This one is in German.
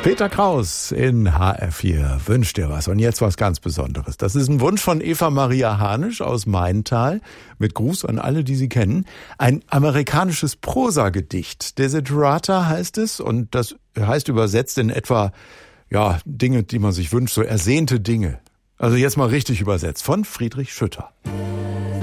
Peter Kraus in HR4 wünscht dir was. Und jetzt was ganz Besonderes. Das ist ein Wunsch von Eva Maria Hanisch aus Maintal. Mit Gruß an alle, die sie kennen. Ein amerikanisches Prosagedicht. Desiderata heißt es. Und das heißt übersetzt in etwa, ja, Dinge, die man sich wünscht, so ersehnte Dinge. Also jetzt mal richtig übersetzt. Von Friedrich Schütter.